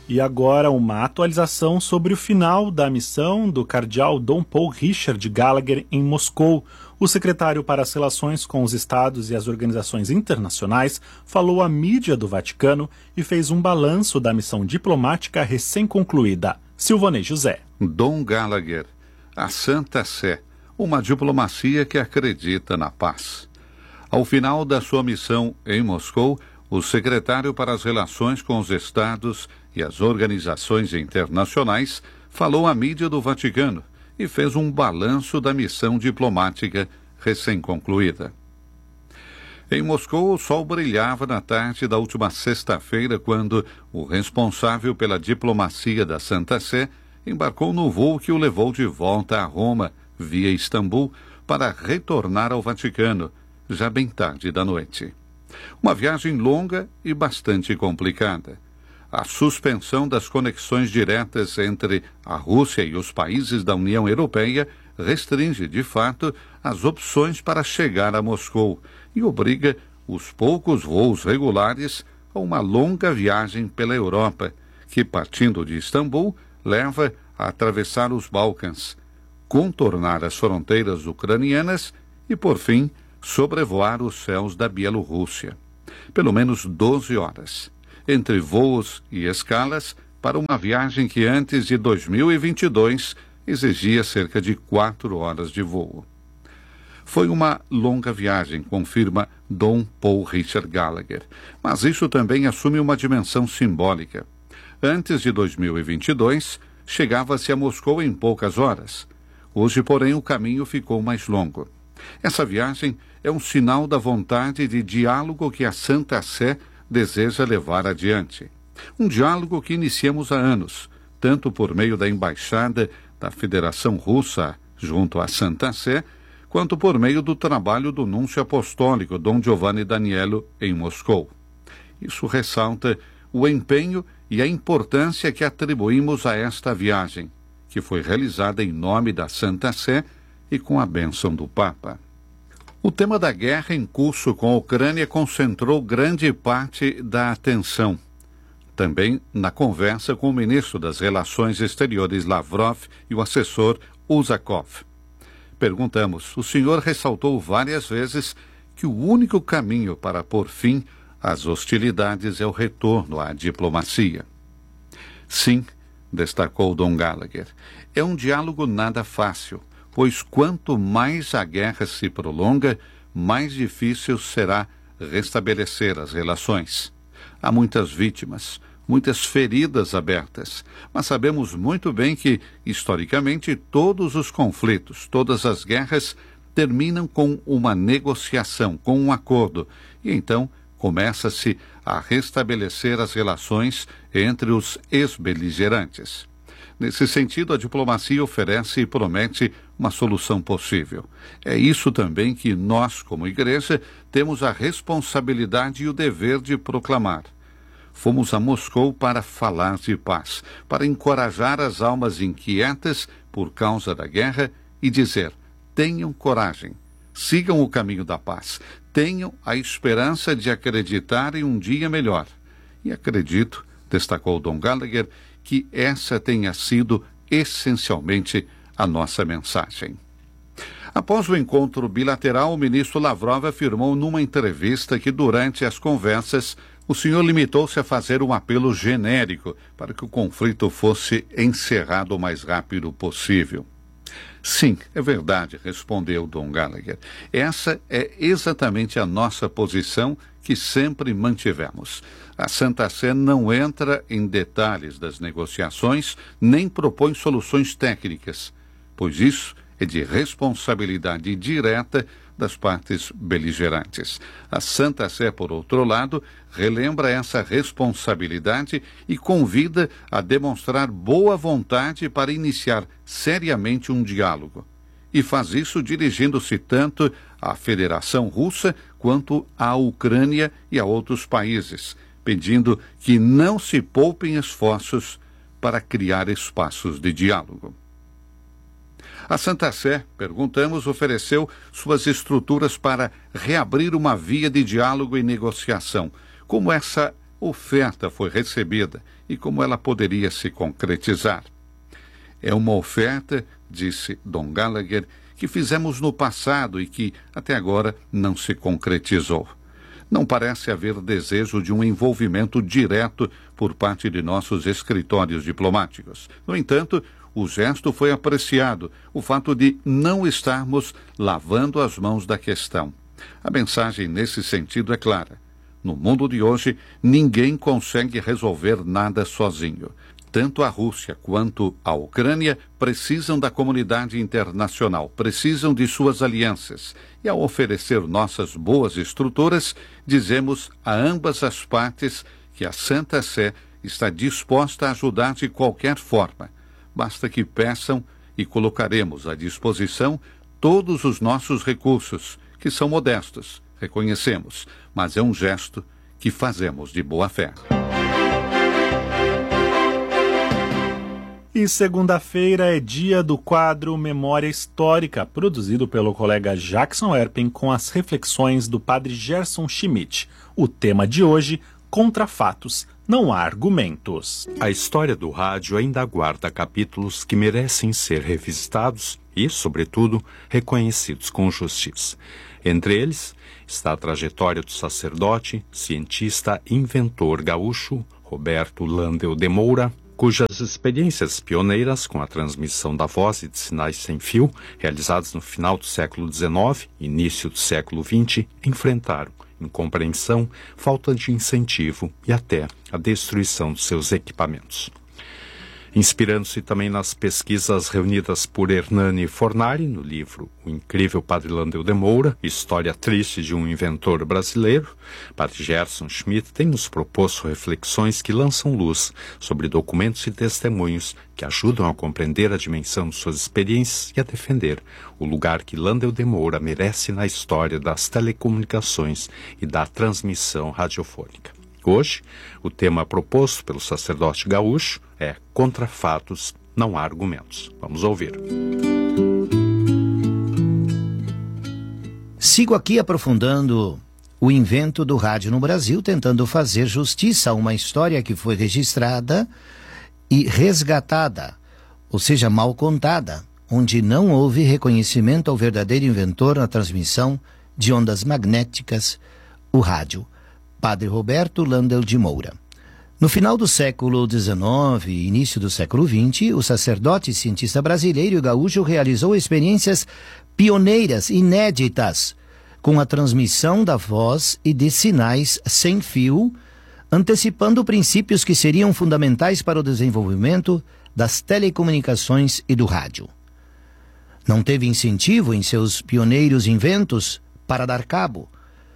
E agora uma atualização sobre o final da missão do cardeal Dom Paul Richard Gallagher em Moscou. O secretário para as relações com os estados e as organizações internacionais falou à mídia do Vaticano e fez um balanço da missão diplomática recém-concluída. Silvanei José. Dom Gallagher, a Santa Sé, uma diplomacia que acredita na paz. Ao final da sua missão em Moscou, o secretário para as relações com os estados e as organizações internacionais falou à mídia do Vaticano e fez um balanço da missão diplomática recém-concluída. Em Moscou, o sol brilhava na tarde da última sexta-feira quando o responsável pela diplomacia da Santa Sé embarcou no voo que o levou de volta a Roma, via Istambul, para retornar ao Vaticano, já bem tarde da noite. Uma viagem longa e bastante complicada. A suspensão das conexões diretas entre a Rússia e os países da União Europeia restringe, de fato, as opções para chegar a Moscou e obriga os poucos voos regulares a uma longa viagem pela Europa, que, partindo de Istambul, leva a atravessar os Balcãs, contornar as fronteiras ucranianas e, por fim, sobrevoar os céus da Bielorrússia. Pelo menos 12 horas, entre voos e escalas, para uma viagem que antes de 2022 exigia cerca de 4 horas de voo. Foi uma longa viagem, confirma Dom Paul Richard Gallagher, mas isso também assume uma dimensão simbólica. Antes de 2022, chegava-se a Moscou em poucas horas. Hoje, porém, o caminho ficou mais longo. Essa viagem é um sinal da vontade de diálogo que a Santa Sé deseja levar adiante. Um diálogo que iniciamos há anos, tanto por meio da Embaixada da Federação Russa junto à Santa Sé, quanto por meio do trabalho do Núncio Apostólico Dom Giovanni Daniello em Moscou. Isso ressalta o empenho e a importância que atribuímos a esta viagem, que foi realizada em nome da Santa Sé e com a bênção do Papa. O tema da guerra em curso com a Ucrânia concentrou grande parte da atenção. Também na conversa com o ministro das Relações Exteriores Lavrov e o assessor Uzakov. Perguntamos, o senhor ressaltou várias vezes que o único caminho para pôr fim às hostilidades é o retorno à diplomacia. Sim, destacou Dom Gallagher, é um diálogo nada fácil, pois quanto mais a guerra se prolonga, mais difícil será restabelecer as relações. Há muitas vítimas, muitas feridas abertas, mas sabemos muito bem que, historicamente, todos os conflitos, todas as guerras terminam com uma negociação, com um acordo, e então começa-se a restabelecer as relações entre os ex-beligerantes. Nesse sentido, a diplomacia oferece e promete uma solução possível. É isso também que nós, como igreja, temos a responsabilidade e o dever de proclamar. Fomos a Moscou para falar de paz, para encorajar as almas inquietas por causa da guerra e dizer: tenham coragem, sigam o caminho da paz, tenham a esperança de acreditar em um dia melhor. E acredito, destacou Dom Gallagher, que essa tenha sido essencialmente a nossa mensagem. Após o encontro bilateral, o ministro Lavrov afirmou numa entrevista que durante as conversas o senhor limitou-se a fazer um apelo genérico para que o conflito fosse encerrado o mais rápido possível. Sim, é verdade, respondeu Dom Gallagher. Essa é exatamente a nossa posição que sempre mantivemos. A Santa Sé não entra em detalhes das negociações, nem propõe soluções técnicas, pois isso é de responsabilidade direta das partes beligerantes. A Santa Sé, por outro lado, relembra essa responsabilidade e convida a demonstrar boa vontade para iniciar seriamente um diálogo. E faz isso dirigindo-se tanto à Federação Russa quanto à Ucrânia e a outros países, pedindo que não se poupem esforços para criar espaços de diálogo. A Santa Sé, perguntamos, ofereceu suas estruturas para reabrir uma via de diálogo e negociação, como essa oferta foi recebida e como ela poderia se concretizar. É uma oferta, disse Dom Gallagher, que fizemos no passado e que, até agora, não se concretizou. Não parece haver desejo de um envolvimento direto por parte de nossos escritórios diplomáticos. No entanto, o gesto foi apreciado, o fato de não estarmos lavando as mãos da questão. A mensagem nesse sentido é clara. No mundo de hoje, ninguém consegue resolver nada sozinho. Tanto a Rússia quanto a Ucrânia precisam da comunidade internacional, precisam de suas alianças. E ao oferecer nossas boas estruturas, dizemos a ambas as partes que a Santa Sé está disposta a ajudar de qualquer forma. Basta que peçam e colocaremos à disposição todos os nossos recursos, que são modestos, reconhecemos, mas é um gesto que fazemos de boa fé. E segunda-feira é dia do quadro Memória Histórica, produzido pelo colega Jackson Erpen com as reflexões do padre Gerson Schmidt. O tema de hoje, contra fatos, não há argumentos. A história do rádio ainda guarda capítulos que merecem ser revisitados e, sobretudo, reconhecidos com justiça. Entre eles está a trajetória do sacerdote, cientista e inventor gaúcho Roberto Landel de Moura, cujas experiências pioneiras com a transmissão da voz e de sinais sem fio, realizadas no final do século XIX e início do século XX, enfrentaram incompreensão, falta de incentivo e até a destruição dos seus equipamentos. Inspirando-se também nas pesquisas reunidas por Hernani Fornari no livro O Incrível Padre Landel de Moura, História Triste de um Inventor Brasileiro, Padre Gerson Schmidt tem nos proposto reflexões que lançam luz sobre documentos e testemunhos que ajudam a compreender a dimensão de suas experiências e a defender o lugar que Landel de Moura merece na história das telecomunicações e da transmissão radiofônica. Hoje, o tema proposto pelo sacerdote gaúcho é Contra fatos, não há argumentos. Vamos ouvir. Sigo aqui aprofundando o invento do rádio no Brasil, tentando fazer justiça a uma história que foi registrada e resgatada, ou seja, mal contada, onde não houve reconhecimento ao verdadeiro inventor na transmissão de ondas magnéticas, o rádio. Padre Roberto Landel de Moura. No final do século XIX e início do século XX, o sacerdote e cientista brasileiro e gaúcho realizou experiências pioneiras, inéditas, com a transmissão da voz e de sinais sem fio, antecipando princípios que seriam fundamentais para o desenvolvimento das telecomunicações e do rádio. Não teve incentivo em seus pioneiros inventos para dar cabo.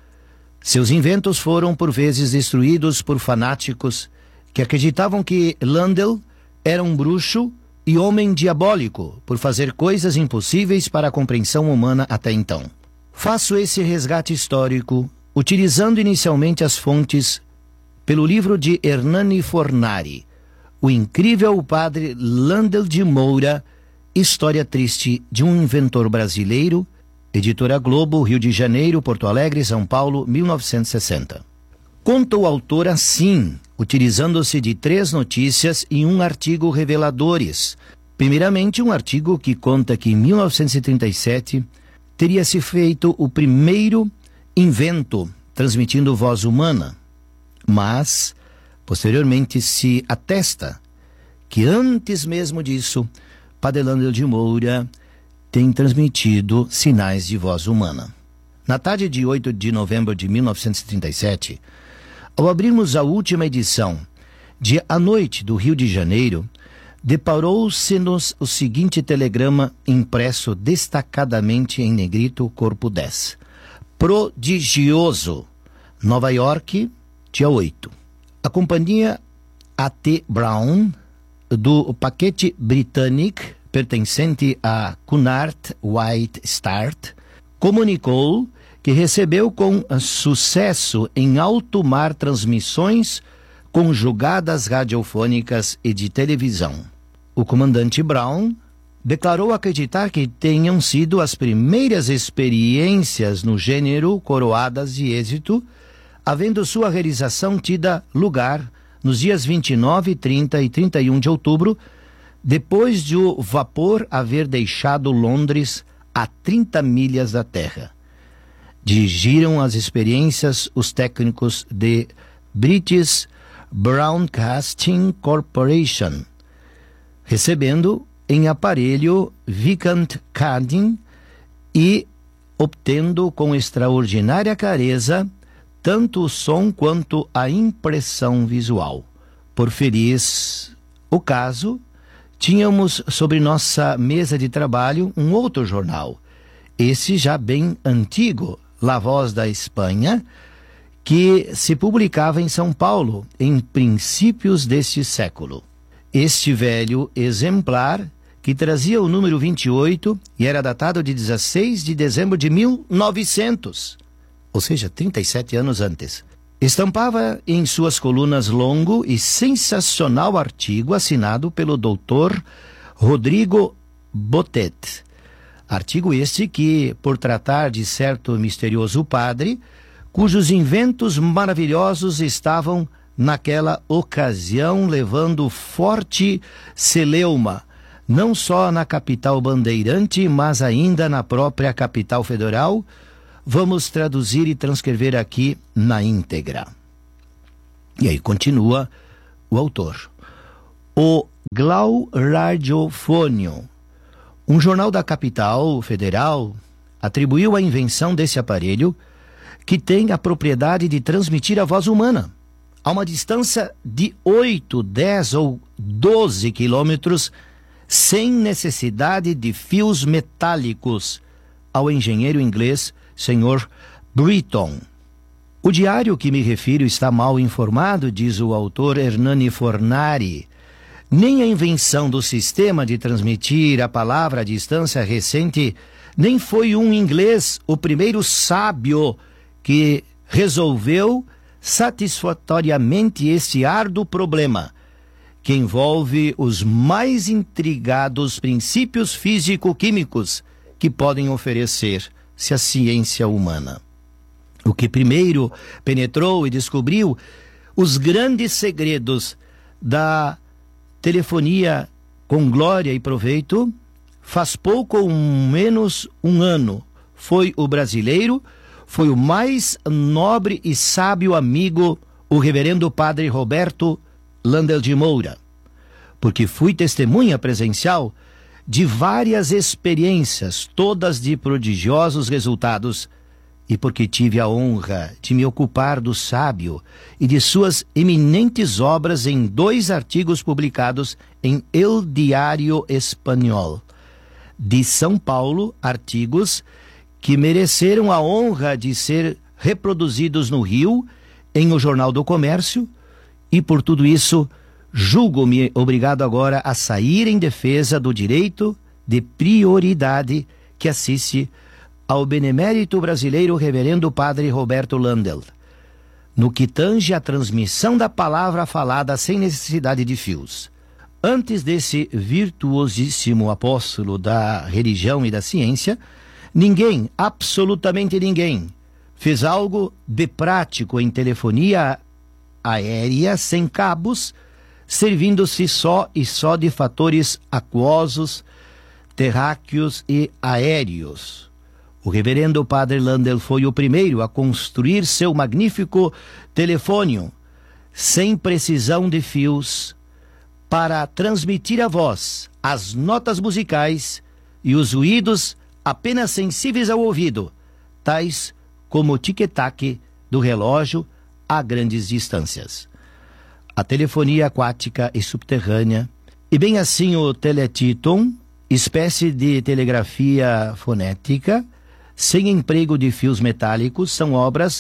Seus inventos foram, por vezes, destruídos por fanáticos que acreditavam que Landel era um bruxo e homem diabólico por fazer coisas impossíveis para a compreensão humana até então. Faço esse resgate histórico utilizando inicialmente as fontes pelo livro de Hernani Fornari, O Incrível Padre Landel de Moura, História Triste de um Inventor Brasileiro, Editora Globo, Rio de Janeiro, Porto Alegre, São Paulo, 1960. Conta o autor assim, utilizando-se de 3 notícias e um artigo reveladores. Primeiramente, um artigo que conta que em 1937 teria se feito o primeiro invento transmitindo voz humana, mas posteriormente se atesta que antes mesmo disso, Padre Landel de Moura tem transmitido sinais de voz humana. Na tarde de 8 de novembro de 1937, ao abrirmos a última edição de A Noite do Rio de Janeiro, deparou-se-nos o seguinte telegrama impresso destacadamente em negrito, corpo 10. Prodigioso, Nova York, dia 8. A companhia A.T. Brown, do paquete Britannic, pertencente a Cunard White Start, comunicou que recebeu com sucesso em alto mar transmissões conjugadas radiofônicas e de televisão. O comandante Brown declarou acreditar que tenham sido as primeiras experiências no gênero coroadas de êxito, havendo sua realização tida lugar nos dias 29, 30 e 31 de outubro, depois de o vapor haver deixado Londres a 30 milhas da terra. Dirigiram as experiências os técnicos de British Broadcasting Corporation, recebendo em aparelho Viscount Carding e obtendo com extraordinária clareza tanto o som quanto a impressão visual. Por feliz o caso, tínhamos sobre nossa mesa de trabalho um outro jornal, esse já bem antigo, La Voz da Espanha, que se publicava em São Paulo em princípios deste século. Este velho exemplar, que trazia o número 28 e era datado de 16 de dezembro de 1900, ou seja, 37 anos antes, estampava em suas colunas longo e sensacional artigo assinado pelo Dr. Rodrigo Botet. Artigo este que, por tratar de certo misterioso padre, cujos inventos maravilhosos estavam naquela ocasião levando forte celeuma, não só na capital bandeirante, mas ainda na própria capital federal, vamos traduzir e transcrever aqui na íntegra. E aí continua o autor. O Glau Radiofônio, um jornal da capital federal, atribuiu a invenção desse aparelho, que tem a propriedade de transmitir a voz humana a uma distância de 8, 10 ou 12 quilômetros, sem necessidade de fios metálicos, ao engenheiro inglês Sr. Britton. O diário que me refiro está mal informado, diz o autor Hernani Fornari. Nem a invenção do sistema de transmitir a palavra à distância recente, nem foi um inglês o primeiro sábio que resolveu satisfatoriamente este árduo problema, que envolve os mais intrigados princípios físico-químicos que podem oferecer-se à ciência humana. O que primeiro penetrou e descobriu os grandes segredos da telefonia com glória e proveito, faz pouco ou menos um ano, foi o brasileiro, foi o mais nobre e sábio amigo, o reverendo padre Roberto Landel de Moura, porque fui testemunha presencial de várias experiências, todas de prodigiosos resultados, e porque tive a honra de me ocupar do sábio e de suas eminentes obras em 2 artigos publicados em El Diário Espanhol, de São Paulo, artigos que mereceram a honra de ser reproduzidos no Rio, em O Jornal do Comércio, e por tudo isso julgo-me obrigado agora a sair em defesa do direito de prioridade que assiste ao benemérito brasileiro reverendo padre Roberto Landel, no que tange a transmissão da palavra falada sem necessidade de fios. Antes desse virtuosíssimo apóstolo da religião e da ciência, ninguém, absolutamente ninguém, fez algo de prático em telefonia aérea sem cabos, servindo-se só de fatores aquosos, terráqueos e aéreos. O reverendo padre Landel foi o primeiro a construir seu magnífico telefônio, sem precisão de fios, para transmitir a voz, as notas musicais e os ruídos apenas sensíveis ao ouvido, tais como o tic-tac do relógio a grandes distâncias. A telefonia aquática e subterrânea, e bem assim o teletíton, espécie de telegrafia fonética, sem emprego de fios metálicos, são obras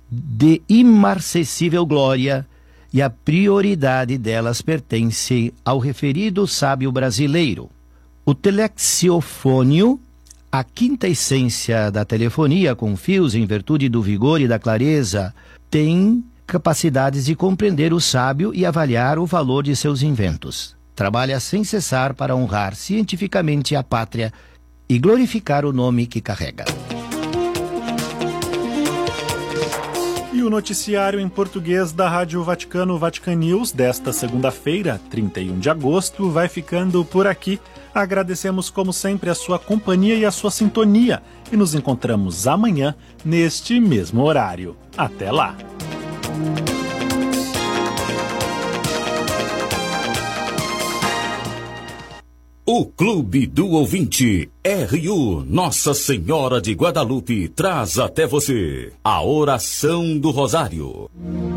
de imarcessível glória, e a prioridade delas pertence ao referido sábio brasileiro. O telexiofônio, a quinta essência da telefonia com fios em virtude do vigor e da clareza, tem capacidades de compreender o sábio e avaliar o valor de seus inventos. Trabalha sem cessar para honrar cientificamente a pátria e glorificar o nome que carrega. E o noticiário em português da Rádio Vaticano, Vatican News, desta segunda-feira, 31 de agosto, vai ficando por aqui. Agradecemos, como sempre, a sua companhia e a sua sintonia. E nos encontramos amanhã, neste mesmo horário. Até lá! O Clube do Ouvinte, RU Nossa Senhora de Guadalupe, traz até você a oração do Rosário.